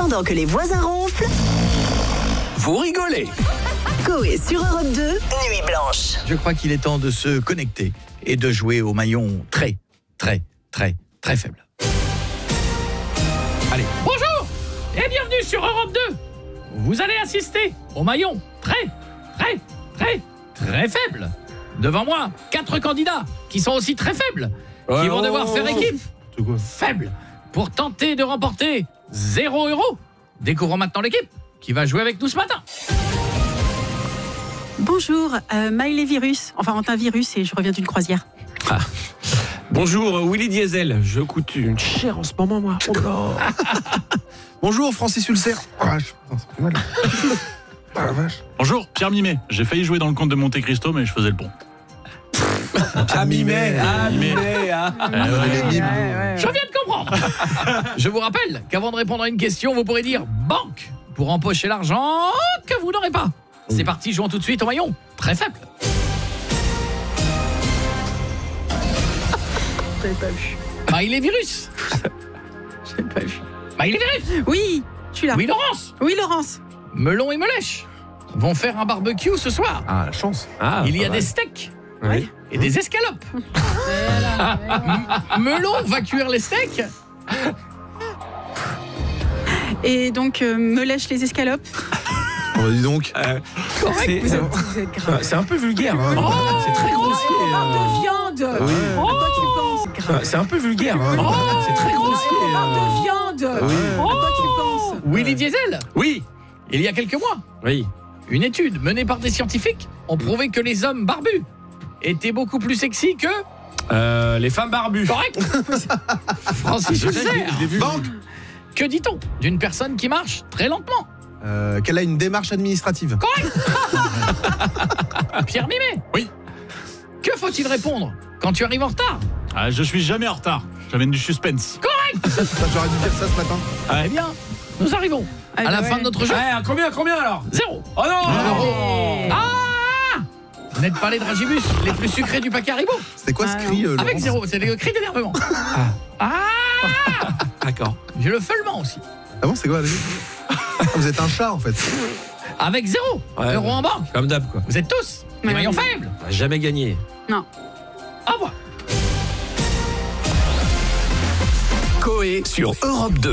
Pendant que les voisins ronflent, Vous rigolez. Coé sur Europe 2, Nuit Blanche. Je crois qu'il est temps de se connecter et de jouer au maillon très faible. Allez, Bonjour et bienvenue sur Europe 2. Vous allez assister au maillon très faible. Devant moi, 4 candidats qui sont aussi très faibles, qui vont devoir faire équipe faible pour tenter de remporter 0 €. Découvrons maintenant l'équipe qui va jouer avec nous ce matin. Bonjour, Miley Virus, enfin Virus, et je reviens d'une croisière. Bonjour, Willy Diesel. Je coûte une chair en ce moment, moi. Oh là. Bonjour, Francis Ulcer. Oh, vache. Putain, ça fait mal. Oh la vache. Bonjour, Pierre Mimet. J'ai failli jouer dans le Comte de Monte Cristo, mais je faisais le pont. Mimet. les mimes. Je viens de comprendre. Je vous rappelle qu'avant de répondre à une question, vous pourrez dire banque pour empocher l'argent que vous n'aurez pas. C'est parti, jouons tout de suite au maillon très faible. J'avais pas vu. Miley Virus. J'avais pas vu. Miley Virus. Oui, je suis là. Oui, Laurence. Oui, Laurence. Melon et Melèche vont faire un barbecue ce soir. Ah, la chance. Il y a des steaks Oui. et des escalopes. Melon va cuire les steaks. Et donc, me lèche les escalopes. Oh, dis donc. C'est Vous êtes grave. c'est un peu vulgaire. Hein. C'est très grossier. De viande. Oui. À quoi tu penses? C'est un peu vulgaire. Hein. C'est très grossier. De viande. Oui. À quoi tu penses? Willy Diesel. Oui. Il y a quelques mois, Oui. une étude menée par des scientifiques ont prouvé que les hommes barbus étaient beaucoup plus sexy que... Les femmes barbues. Correct. Francis Ulcer. Banque. Que dit-on d'une personne qui marche très lentement? Qu'elle a une démarche administrative. Pierre Mimet. Oui. Que faut-il répondre quand tu arrives en retard? Je suis jamais en retard. J'amène du suspense. Ça, j'aurais dû dire ça ce matin. Eh bien, nous arrivons à la fin de notre jeu. Combien alors? 0. Oh non. Ah! Vous n'êtes pas les dragibus les plus sucrés du paquet Haribo. C'était quoi ce cri, Avec Laurence 0, c'est le cri d'énervement. D'accord. J'ai le feulement aussi. Ah bon, c'est quoi, vas-y. Vous êtes un chat, en fait. Avec 0 Ouais, € en banque. Comme d'hab, quoi. Vous êtes tous des Ouais. maillons faibles. On a jamais gagné. Non. Au revoir. Coé sur Europe 2.